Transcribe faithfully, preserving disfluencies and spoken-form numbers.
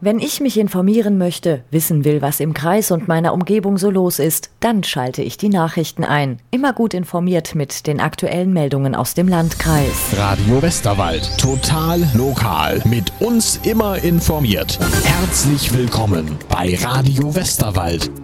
Wenn ich mich informieren möchte, wissen will, was im Kreis und meiner Umgebung so los ist, dann schalte ich die Nachrichten ein. Immer gut informiert mit den aktuellen Meldungen aus dem Landkreis. Radio Westerwald. Total lokal. Mit uns immer informiert. Herzlich willkommen bei Radio Westerwald.